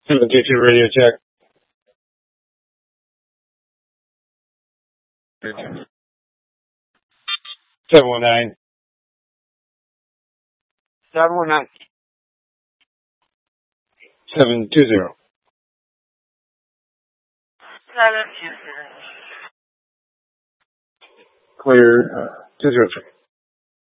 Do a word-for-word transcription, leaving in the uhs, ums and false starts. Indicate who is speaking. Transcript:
Speaker 1: seven two two radio check. seven one nine.
Speaker 2: seven one nine.
Speaker 1: seven two zero.
Speaker 2: seven two zero.
Speaker 1: Clear, uh, two zero three.